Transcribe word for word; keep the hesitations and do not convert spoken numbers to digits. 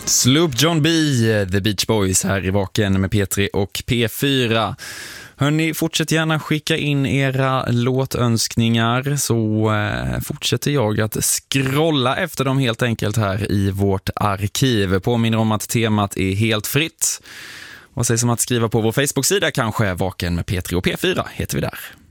Sloop John B, The Beach Boys här i Vaken med P tre och P fyra. Hörrni, fortsätt gärna skicka in era låtönskningar så eh, fortsätter jag att scrolla efter dem helt enkelt här i vårt arkiv. Påminner om att temat är helt fritt. Vad sägs om att skriva på vår Facebook-sida kanske? Vaken med P tre och P fyra heter vi där.